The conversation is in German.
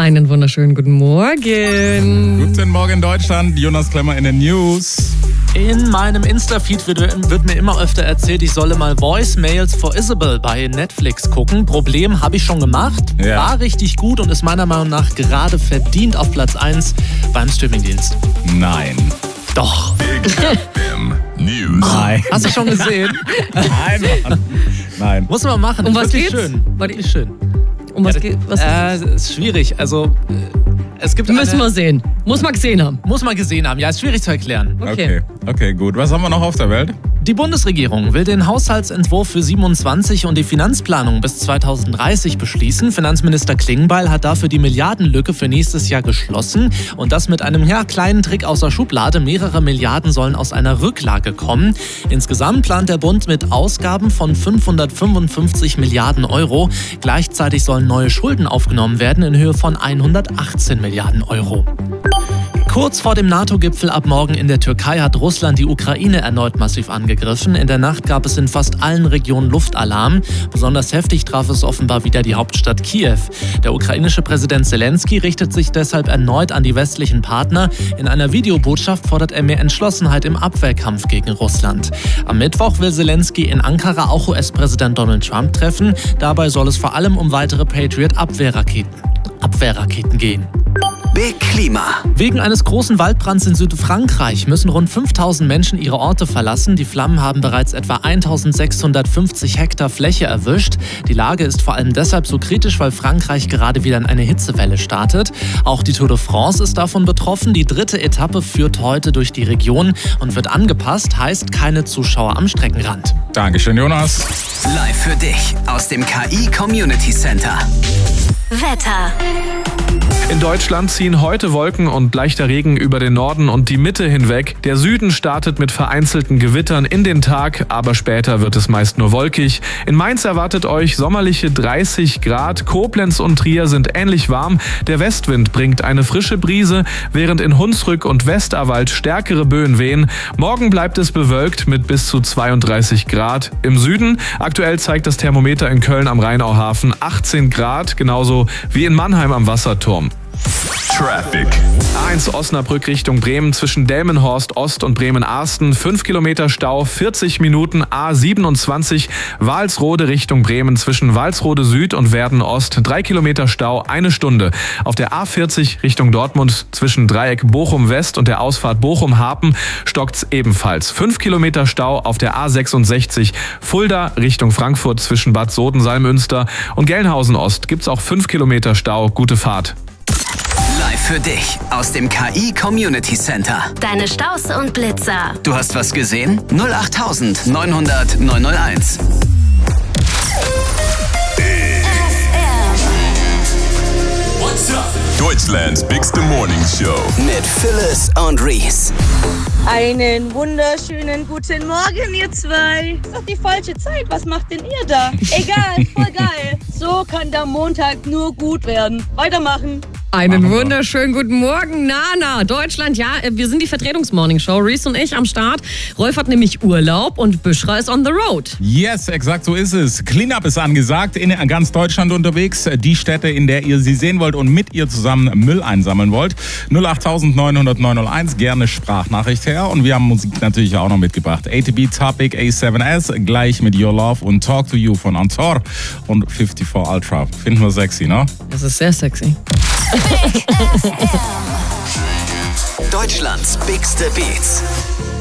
Einen wunderschönen guten Morgen. Guten Morgen Deutschland, Jonas Klemmer in den News. In meinem Insta-Feed wird mir immer öfter erzählt, ich solle mal Voicemails for Isabel bei Netflix gucken. Problem habe ich schon gemacht, war richtig gut und ist meiner Meinung nach gerade verdient auf Platz 1 beim Streamingdienst. Nein. Doch. Big FM News. Nein. Hast du schon gesehen? Nein, Mann. Nein. Muss man machen. Um was Wirklich geht's? schön. Wirklich schön. Um was geht? Ist schwierig. Also, es gibt Müssen wir sehen. Muss man gesehen haben. Muss man gesehen haben. Ja, ist schwierig zu erklären. Okay, gut. Was haben wir noch auf der Welt? Die Bundesregierung will den Haushaltsentwurf für 27 und die Finanzplanung bis 2030 beschließen. Finanzminister Klingbeil hat dafür die Milliardenlücke für nächstes Jahr geschlossen. Und das mit einem kleinen Trick aus der Schublade. Mehrere Milliarden sollen aus einer Rücklage kommen. Insgesamt plant der Bund mit Ausgaben von 555 Milliarden Euro. Gleichzeitig sollen neue Schulden aufgenommen werden in Höhe von 118 Milliarden Euro. Kurz vor dem NATO-Gipfel ab morgen in der Türkei hat Russland die Ukraine erneut massiv angegriffen. In der Nacht gab es in fast allen Regionen Luftalarm. Besonders heftig traf es offenbar wieder die Hauptstadt Kiew. Der ukrainische Präsident Zelensky richtet sich deshalb erneut an die westlichen Partner. In einer Videobotschaft fordert er mehr Entschlossenheit im Abwehrkampf gegen Russland. Am Mittwoch will Zelensky in Ankara auch US-Präsident Donald Trump treffen. Dabei soll es vor allem um weitere Patriot-Abwehrraketen gehen. Big Klima. Wegen eines großen Waldbrands in Südfrankreich müssen rund 5000 Menschen ihre Orte verlassen. Die Flammen haben bereits etwa 1650 Hektar Fläche erwischt. Die Lage ist vor allem deshalb so kritisch, weil Frankreich gerade wieder in eine Hitzewelle startet. Auch die Tour de France ist davon betroffen. Die 3. Etappe führt heute durch die Region und wird angepasst, heißt keine Zuschauer am Streckenrand. Dankeschön, Jonas. Live für dich aus dem KI Community Center. Wetter. In Deutschland ziehen heute Wolken und leichter Regen über den Norden und die Mitte hinweg. Der Süden startet mit vereinzelten Gewittern in den Tag, aber später wird es meist nur wolkig. In Mainz erwartet euch sommerliche 30 Grad. Koblenz und Trier sind ähnlich warm. Der Westwind bringt eine frische Brise, während in Hunsrück und Westerwald stärkere Böen wehen. Morgen bleibt es bewölkt mit bis zu 32 Grad. Im Süden, aktuell zeigt das Thermometer in Köln am Rheinauhafen 18 Grad, genauso wie in Mannheim am Wasserturm. Traffic. A1 Osnabrück Richtung Bremen zwischen Delmenhorst Ost und Bremen-Arsten 5 Kilometer Stau, 40 Minuten. A27 Walsrode Richtung Bremen zwischen Walsrode Süd und Werden Ost 3 Kilometer Stau, 1 Stunde. Auf der A40 Richtung Dortmund zwischen Dreieck Bochum West und der Ausfahrt Bochum-Hapen stockt's ebenfalls. 5 Kilometer Stau auf der A66 Fulda Richtung Frankfurt zwischen Bad Soden-Salmünster und Gelnhausen Ost gibt's auch 5 Kilometer Stau. Gute Fahrt. Live für dich aus dem KI Community Center. Deine Staus und Blitzer. Du hast was gesehen? 08000 900 901. Deutschlands bigste Morning Show. Mit Phyllis und Reese. Einen wunderschönen guten Morgen, ihr zwei. Ist doch die falsche Zeit. Was macht denn ihr da? Egal, voll geil. So kann der Montag nur gut werden. Weitermachen. Einen wunderschönen guten Morgen, Nana. Deutschland, ja, wir sind die Vertretungs-Morning-Show. Reese und ich am Start. Rolf hat nämlich Urlaub und Büschra ist on the road. Yes, exakt so ist es. Cleanup ist angesagt, in ganz Deutschland unterwegs. Die Städte, in der ihr sie sehen wollt und mit ihr zusammen Müll einsammeln wollt. 08000 900 901, gerne Sprachnachricht her. Und wir haben Musik natürlich auch noch mitgebracht. ATB Topic A7S, gleich mit Your Love und Talk to You von Antor und 54 Ultra. Finden wir sexy, ne? Das ist sehr sexy. Deutschlands bigste Beats.